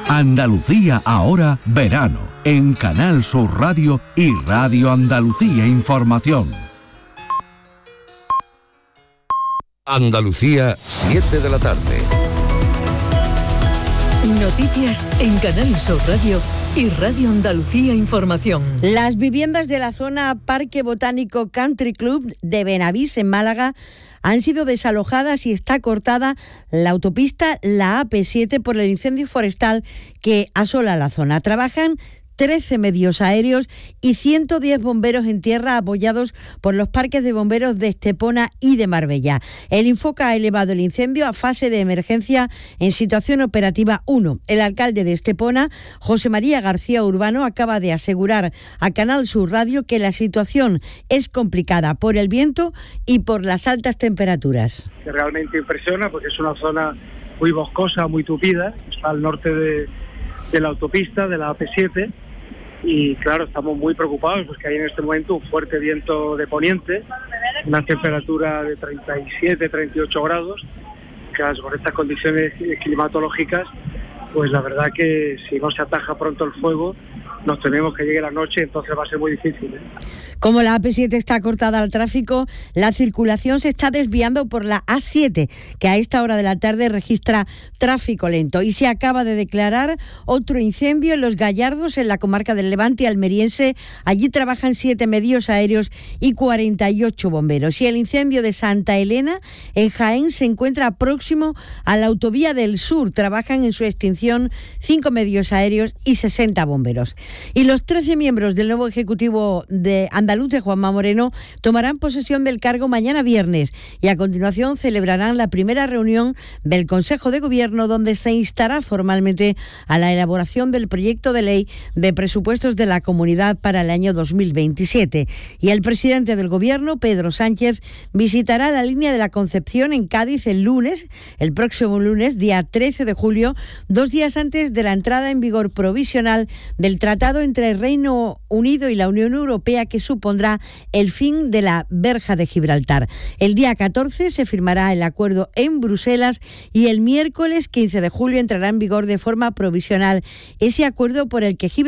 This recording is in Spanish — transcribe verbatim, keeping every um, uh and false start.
Andalucía ahora, verano, en Canal Sur Radio y Radio Andalucía Información. Andalucía, siete de la tarde. Noticias en Canal Sur Radio y Radio Andalucía Información. Las viviendas de la zona Parque Botánico Country Club de Benavís, en Málaga, han sido desalojadas y está cortada la autopista, la A P siete, por el incendio forestal que asola la zona. Trabajan trece medios aéreos y ciento diez bomberos en tierra apoyados por los parques de bomberos de Estepona y de Marbella. El Infoca ha elevado el incendio a fase de emergencia en situación operativa uno. El alcalde de Estepona, José María García Urbano, acaba de asegurar a Canal Sur Radio que la situación es complicada por el viento y por las altas temperaturas. Que realmente impresiona porque es una zona muy boscosa, muy tupida, está al norte de, de la autopista, de la A P siete. Y claro, estamos muy preocupados porque hay en este momento un fuerte viento de poniente, una temperatura de treinta y siete, treinta y ocho grados, que con estas condiciones climatológicas, pues la verdad que si no se ataja pronto el fuego, nos tememos que llegue la noche, entonces va a ser muy difícil, ¿eh? Como la A P siete está cortada al tráfico, la circulación se está desviando por la A siete, que a esta hora de la tarde registra tráfico lento. Y se acaba de declarar otro incendio en Los Gallardos, en la comarca del Levante almeriense. Allí trabajan siete medios aéreos y cuarenta y ocho bomberos. Y el incendio de Santa Elena, en Jaén, se encuentra próximo a la autovía del Sur. Trabajan en su extinción cinco medios aéreos y sesenta bomberos. Y los trece miembros del nuevo Ejecutivo de Andaluz de Juanma Moreno tomarán posesión del cargo mañana viernes y a continuación celebrarán la primera reunión del Consejo de Gobierno, donde se instará formalmente a la elaboración del proyecto de ley de presupuestos de la Comunidad para el año dos mil veintisiete. Y el presidente del Gobierno, Pedro Sánchez, visitará la línea de la Concepción en Cádiz el lunes, el próximo lunes, día trece de julio, dos días antes de la entrada en vigor provisional del tratado entre el Reino Unido y la Unión Europea, que supondrá el fin de la verja de Gibraltar. El día catorce se firmará el acuerdo en Bruselas y el miércoles quince de julio entrará en vigor de forma provisional ese acuerdo por el que Gibraltar